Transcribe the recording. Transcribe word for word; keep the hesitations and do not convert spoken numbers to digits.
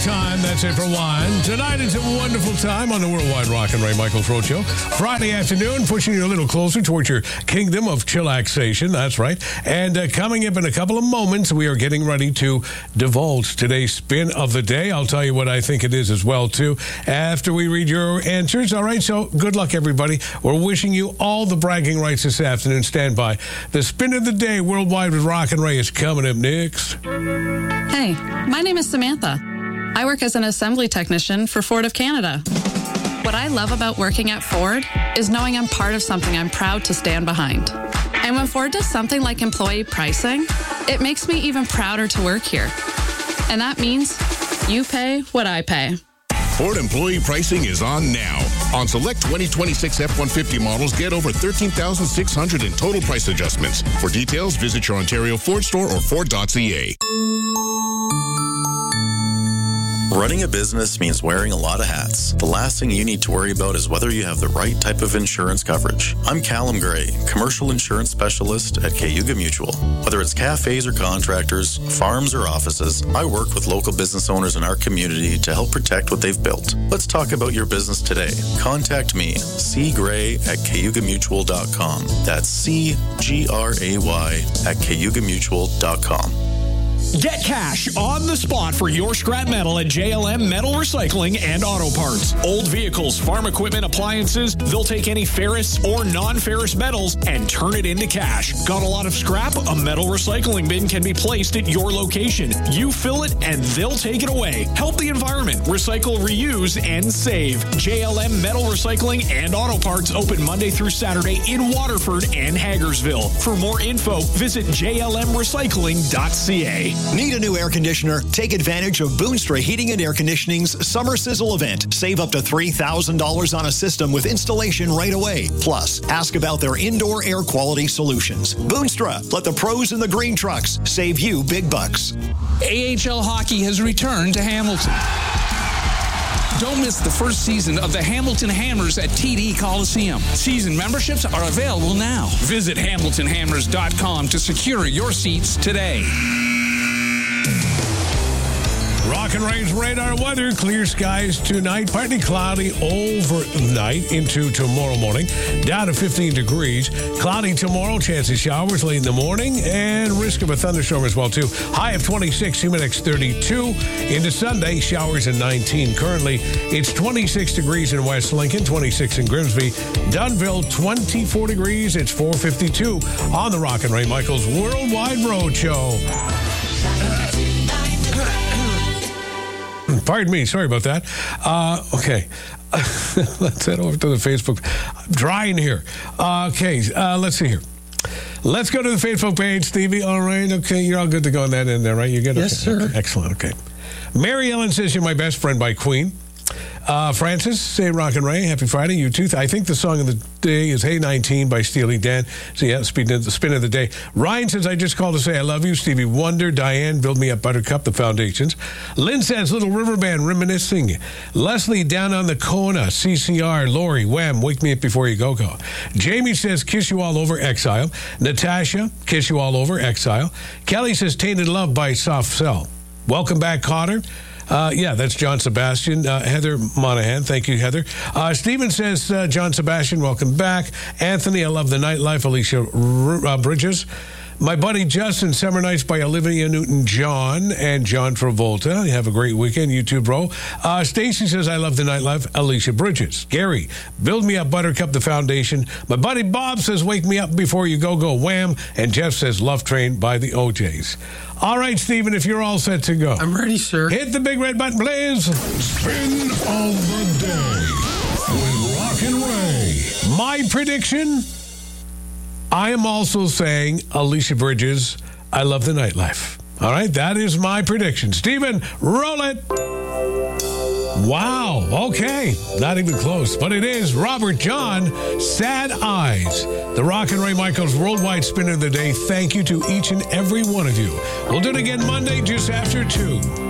time. That's it for one. Tonight is a wonderful time on the Worldwide Rock and Ray Michaels Road Show. Friday afternoon, pushing you a little closer towards your kingdom of chillaxation. That's right. And uh, coming up in a couple of moments, we are getting ready to divulge today's spin of the day. I'll tell you what I think it is as well, too, after we read your answers. All right, so good luck, everybody. We're wishing you all the bragging rights this afternoon. Stand by. The spin of the day, Worldwide with Rock and Ray, is coming up next. Hey, my name is Samantha. I work as an assembly technician for Ford of Canada. What I love about working at Ford is knowing I'm part of something I'm proud to stand behind. And when Ford does something like employee pricing, it makes me even prouder to work here. And that means you pay what I pay. Ford employee pricing is on now. On select twenty twenty-six F one fifty models, get over thirteen thousand six hundred dollars in total price adjustments. For details, visit your Ontario Ford store or Ford dot C A. Running a business means wearing a lot of hats. The last thing you need to worry about is whether you have the right type of insurance coverage. I'm Callum Gray, commercial insurance specialist at Cayuga Mutual. Whether it's cafes or contractors, farms or offices, I work with local business owners in our community to help protect what they've built. Let's talk about your business today. Contact me, C Gray at cayuga mutual dot com. That's C G R A Y at cayuga mutual dot com. Get cash on the spot for your scrap metal at J L M Metal Recycling and Auto Parts. Old vehicles, farm equipment, appliances, they'll take any ferrous or non-ferrous metals and turn it into cash. Got a lot of scrap? A metal recycling bin can be placed at your location. You fill it and they'll take it away. Help the environment. Recycle, reuse, and save. J L M Metal Recycling and Auto Parts open Monday through Saturday in Waterford and Hagersville. For more info, visit j l m recycling dot c a. Need a new air conditioner? Take advantage of Boonstra Heating and Air Conditioning's Summer Sizzle event. Save up to three thousand dollars on a system with installation right away. Plus, ask about their indoor air quality solutions. Boonstra, let the pros in the green trucks save you big bucks. A H L Hockey has returned to Hamilton. Don't miss the first season of the Hamilton Hammers at T D Coliseum. Season memberships are available now. Visit hamilton hammers dot com to secure your seats today. Rock and Ray's radar weather. Clear skies tonight. Partly cloudy overnight into tomorrow morning. Down to fifteen degrees. Cloudy tomorrow. Chance of showers late in the morning. And risk of a thunderstorm as well, too. High of twenty-six. Humidex thirty-two. Into Sunday, showers at nineteen. Currently, it's twenty-six degrees in West Lincoln. twenty-six in Grimsby. Dunville, twenty-four degrees. It's four fifty-two on the Rock and Ray Michaels Worldwide Road Show. Pardon me. Sorry about that. Uh, okay. Let's head over to the Facebook. I'm drying here. Uh, okay. Uh, let's see here. Let's go to the Facebook page, Stevie. All right. Okay. You're all good to go on that end there, right? You good? Yes, okay. sir. Okay. Excellent. Okay. Mary Ellen says you're my best friend by Queen. Uh, Francis, say Rock and Ray. Happy Friday. You too. I think the song of the day is Hey nineteen by Steely Dan. So yeah, spin of the spin of the day. Ryan says, I just called to say I love you. Stevie Wonder, Diane, Build Me Up Buttercup, The Foundations. Lynn says Little River Band, Reminiscing. Leslie, Down on the Kona, C C R, Lori, Wham, Wake Me Up Before You Go Go. Jamie says Kiss You All Over, Exile. Natasha, Kiss You All Over, Exile. Kelly says Tainted Love by Soft Cell. Welcome back, Cotter. Uh, yeah, that's John Sebastian. Uh, Heather Monahan, thank you, Heather. Uh, Stephen says, uh, John Sebastian, welcome back. Anthony, I love the nightlife. Alicia R- uh, Bridges. My buddy Justin, Summer Nights by Olivia Newton-John and John Travolta. You have a great weekend, you too, bro. Uh, Stacy says, I love the nightlife. Alicia Bridges. Gary, Build Me Up Buttercup, The Foundation. My buddy Bob says, Wake Me Up Before You Go Go, Wham. And Jeff says, Love Train by the O Js. All right, Stephen, if you're all set to go. I'm ready, sir. Hit the big red button, please. Spin of the day with Rock and Ray. My prediction, I am also saying Alicia Bridges, I love the nightlife. All right, that is my prediction. Stephen, roll it. Wow, okay. Not even close, but it is Robert John, Sad Eyes. The Rock and Ray Michaels Worldwide Spin of the Day. Thank you to each and every one of you. We'll do it again Monday just after two.